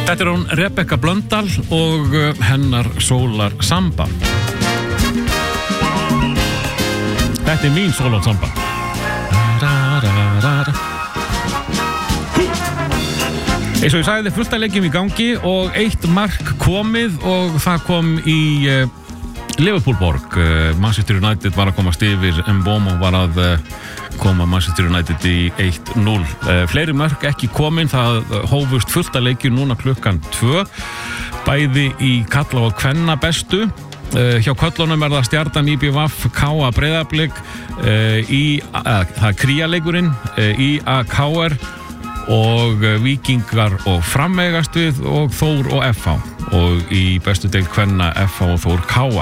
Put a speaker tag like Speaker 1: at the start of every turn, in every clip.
Speaker 1: Þetta hún Rebekka Blöndal og hennar Solar Samba. Þetta mín Solar Samba. Eins og ég sagði, fullt af leikjum í gangi og 1 mark komið og það kom í Liverpool-borg. Manchester United var að komast yfir, Mbomo var að koma Manchester United í 1-0. Fleiri mörk ekki komin, það hófust fullt af leikjum núna klukkan 2, bæði í kalla og kvenna bestu. Hjá köllunum það Stjarnan IBVF, KA Breiðablik, það kríaleikurinn, IA KR og Víkingar og Fram eigast við og Þór og FH og í bestu deild kvenna FH og Þór KA.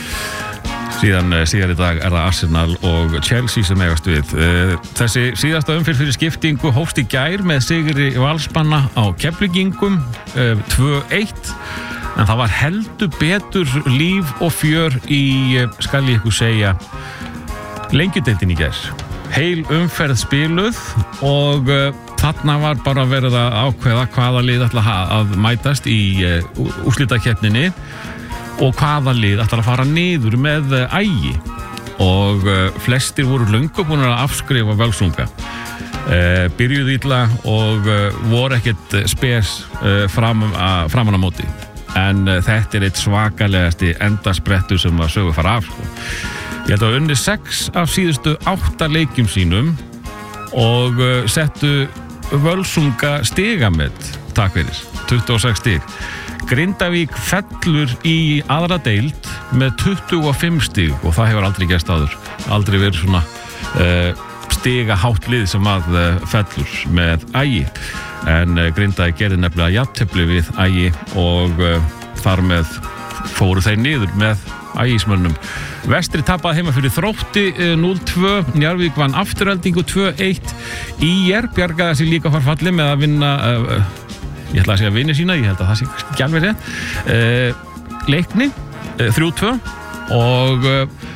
Speaker 1: Síðan í dag það Arsenal og Chelsea sem eigast við. Þessi síðasta umferð fyrir skiptingu hófst í gær með sigri Valsmanna á Keflvíkingum 2-1 en það var heldur betur líf og fjör í, skal ég ykkur segja, lengjudeildin í gær. Heil umferð spiluð og þarna var bara verið að ákveða hvaða lið ætla að mætast í úrslitakeppninni og hvaða lið ætla að fara niður með Ægi og flestir voru löngu búin að afskrifa Völsunga. Byrjuðu illa og voru ekkert spes framan á móti en þetta eitt svakalegasti endasprettur sem að sögu fara af sko. Ég held að unni 6 af síðustu 8 leikjum sínum og settu Völsunga stigamett, takk fyrir, 26 stig. Grindavík fellur í aðra deild með 25 stig og það hefur aldrei gerst áður. Aldrei verið svona stigahátt lið sem að fellur með Ægi. En Grindavík gerði nefnilega jafntefli við Ægi og þar með fóru þeir niður með Ægismönnum. Vestri tapaði heima fyrir Þrótti 0-2, Njarðvík vann Aftureldingu 2-1. ÍR bjargaði sig líka farfalli með að vinna, ég ætla að segja vini sína, ég held að það sé ekki alveg rétt, Leikni 3-2 og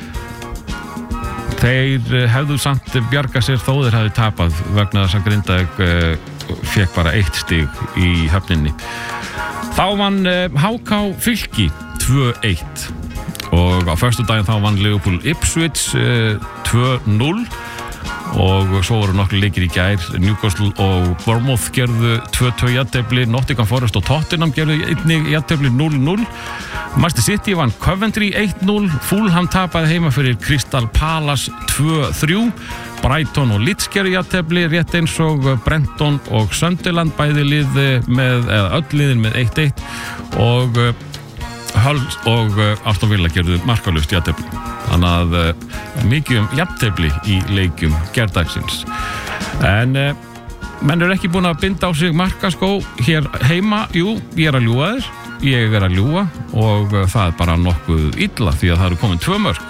Speaker 1: þeir hefðu samt bjargað sér þó þeir hefðu tapað vegna þess að Grindavík fekk bara 1 stig í höfninni. Þá vann HK Fylki 2-1 og á föstudaginn þá vann Liverpool Ipswich 2-0 og svo voru nokkru leikir í gær. Newcastle og Bournemouth gerðu 2-2 jafntefli, Nottingham Forest og Tottenham gerðu einnig jafntefli 0-0. Manchester City vann Coventry 1-0, Fulham tapaði heima fyrir Crystal Palace 2-3, Brighton og Leeds gerðu jafntefli rétt eins og Brenton og Sunderland bæði lið með, eða öll liðin með 1-1 og Hull og Aston Villa gerðu markalaust jafntefli. Þannig að mikið jafntefli í leikjum gærdagsins. En menn eru ekki búin að binda á sig markaskó hér heima. Jú, ég að ljúga þér. Ég að ljúga og það bara nokkuð illa því að það eru komin 2 mörk.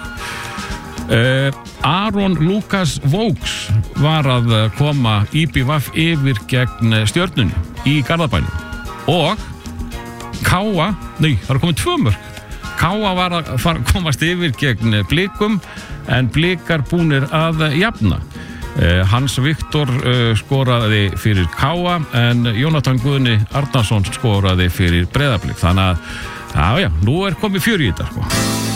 Speaker 1: Aron Lukas Vóks var að koma IBVF yfir gegn Stjörnunni í Garðabænum og Káa, það eru komin 2 mörk. Káa var að komast yfir gegn Blikum en Blikar búnir að jafna. Hans Viktor skoraði fyrir Káa en Jónatan Guðni Arnarsson skoraði fyrir Breiðablik. Þannig að, já, nú er komið fjör í þetta sko.